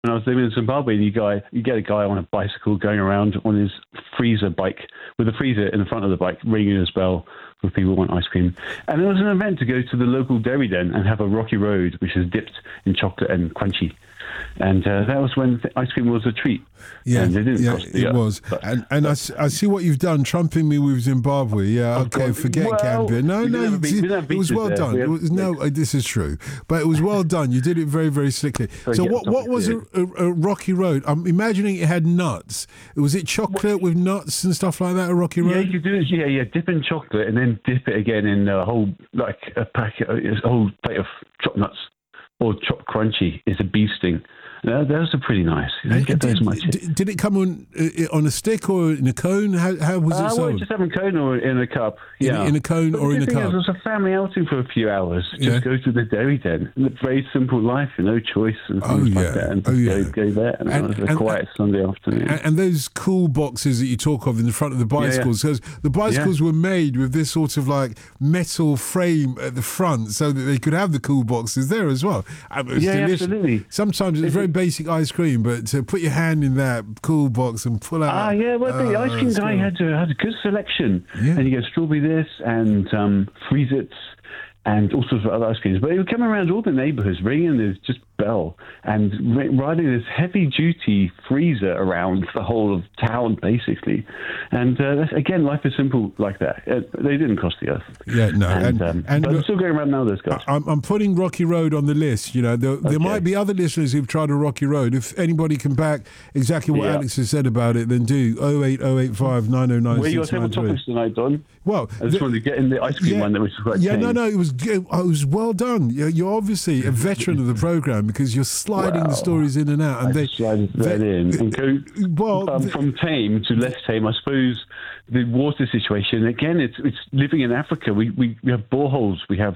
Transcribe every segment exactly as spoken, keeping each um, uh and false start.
when I was living in Zimbabwe, you guy, you get a guy on a bicycle going around on his freezer bike with a freezer in the front of the bike, ringing his bell for people who want ice cream. And there was an event to go to the local dairy den and have a rocky road, which is dipped in chocolate and crunchy. And uh, that was when the ice cream was a treat. Yeah, and it, didn't yeah, cost it the, was. But, and and I, I see what you've done, trumping me with Zimbabwe. Yeah, okay, God, forget well, Gambia. No, we no, didn't you have beat- did, we didn't have it was beaches well there. done. We It had- was, no, uh, this is true. But it was well done. You did it very, very slickly. So, So yeah, what, what was a, a, a rocky road? I'm imagining it had nuts. Was it chocolate with nuts and stuff like that, a rocky Yeah, road? you could do it. Yeah, yeah. Dip in chocolate and then dip it again in a whole like a packet, a whole plate of chopped nuts or chopped crunchy. It's a bee sting. No, those are pretty nice. You don't And get did, those much. did, did it come on uh, on a stick or in a cone? How, how was it Uh, well, sold? just having cone or in a cup. In- Yeah, in a cone But or the in a good thing cup? is, it was a family outing for a few hours. Just Yeah. go to the dairy den. Very simple life, no choice and Oh, things yeah. like that. And Oh, just yeah. go, go there. And, And- it was a and- quiet Sunday afternoon. And, and those cool boxes that you talk of in the front of the bicycles, because the bicycles were made with this sort of like metal frame at the front so that they could have the cool boxes there as well. And it was Yeah, delicious. absolutely. Sometimes it's Is very it- basic ice cream, but to put your hand in that cool box and pull out. Ah, yeah, well, the uh, ice cream it's guy good. had, to, had a good selection. Yeah. And you get strawberry this and um, freeze-its and all sorts of other ice creams. But he would come around all the neighbourhoods, ringing his just bell and ri- riding this heavy-duty freezer around the whole of town, basically. And uh, that's, again, life is simple like that. Uh, they didn't cost the earth. Yeah, no. And, And, um, and but I'm look, still going around now, those guys. I'm, I'm putting Rocky Road on the list. You know, there, there Okay. might be other listeners who've tried a Rocky Road. If anybody can back exactly what Yeah. Alex has said about it, then do oh eight oh eight five nine oh nine Where you got six several nine three. topics tonight, Don? Well, I just the- wanted to get in the ice cream yeah, one, that was quite yeah, tame. no, no, it was good. Oh, it was well done. You're, you're obviously a veteran of the program because you're sliding the Wow. stories in and out, and I they just slided that they- in and go Well, um, the- from tame to less tame. I suppose the water situation again. It's it's living in Africa. We we, we have boreholes. We have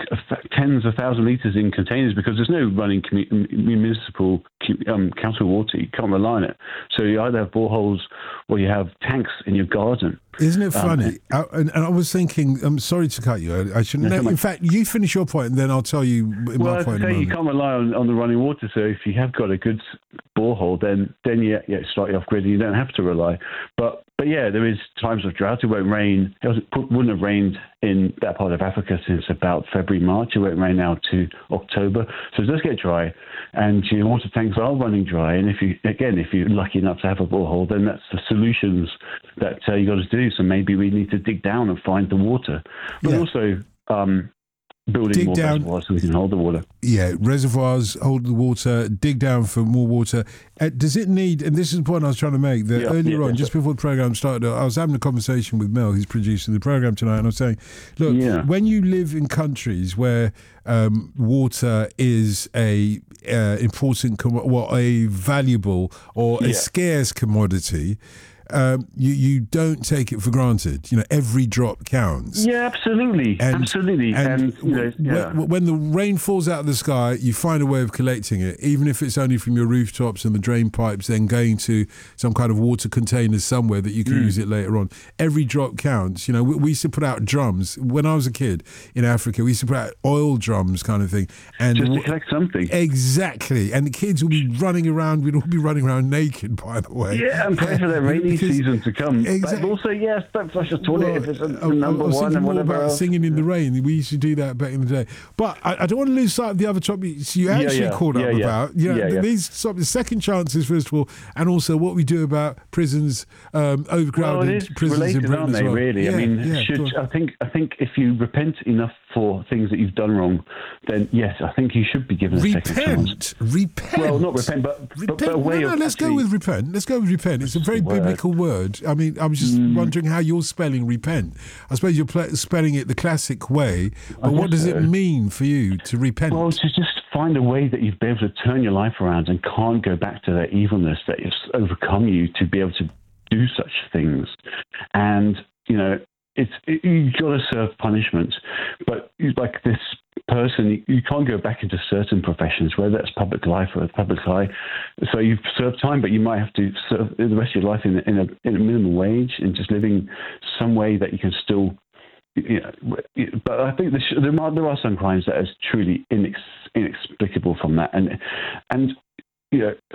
tens of thousands of liters in containers because there's no running commu- municipal um, council water. You can't rely on it. So you either have boreholes or you have tanks in your garden. Isn't it Um, funny? I, and, and I was thinking, I'm sorry to cut you. I, I shouldn't. No, No, come in on. fact, you finish your point, and then I'll tell you my Well, as point I in a say, you moment. can't rely on, on the running water. So if you have got a good borehole, then then yeah, yeah, it's slightly off grid, and you don't have to rely. But but yeah, there is times of drought. It won't rain. It wasn't- wouldn't have rained in that part of Africa since about February, March. It won't rain now to October. So it does get dry, and your water tanks are running dry. And if you again, if you're lucky enough to have a borehole, then that's the solutions that uh, you got to do. So maybe we need to dig down and find the water, but Yeah. also um, building Dig more down. reservoirs so we can hold the water. Yeah, reservoirs hold the water, dig down for more water. Uh, does it need, and this is the point I was trying to make, that Yeah, earlier yeah, on, that's just before the programme started, I was having a conversation with Mel, who's producing the programme tonight, and I was saying, look, Yeah. when you live in countries where um, water is a uh, important, com- well, a valuable or a Yeah. scarce commodity, um, you, you don't take it for granted. You know, every drop counts. Yeah, absolutely, And- absolutely. And, And, you know, w- yeah. when, when the rain falls out of the sky, you find a way of collecting it, even if it's only from your rooftops and the drain pipes, then going to some kind of water containers somewhere that you can Mm. use it later on. Every drop counts. You know, we, we used to put out drums. When I was a kid in Africa, we used to put out oil drums kind of thing. And just to wa- collect something. Exactly. And the kids will be running around, we'd all be running around naked, by the way. Yeah, and pray for that rainy Because- season to come. Exact- But also, yes, don't flush the toilet if it's a, I- I- number I was one thinking and more whatever about else. singing in the rain. We used to do that back in the day. But I, I don't want to lose sight of the other topics you actually yeah. called up Yeah, yeah. about. You know, Yeah, yeah. these sort of second chances, first of all, and also what we do about prisons, um, Well, overcrowded it is prisons related, in Britain aren't as they? well. Really, Yeah, I mean, yeah, should, go on. I think I think if you repent enough for things that you've done wrong, then yes, I think you should be given a second chance. repent, repent. Well, not repent, but, Repent. but, but a way no, no, of let's go actually- with repent. Let's go with repent. It's a very word. biblical word. I mean, I was just Mm. wondering how you're spelling repent. I suppose you're pl- spelling it the classic way, but I what guess does it so. mean for you to repent? Well, to just find a way that you've been able to turn your life around and can't go back to that evilness that has overcome you to be able to do such things. And, you know, it's it, you've got to serve punishment. But you- like this person, you, you can't go back into certain professions, whether that's public life or public eye. So you've served time, but you might have to serve the rest of your life in, in, a, in a minimum wage and just living some way that you can still. You know, but I think there, there, are, there are some crimes that are truly inex, inexplicable from that, and and you know,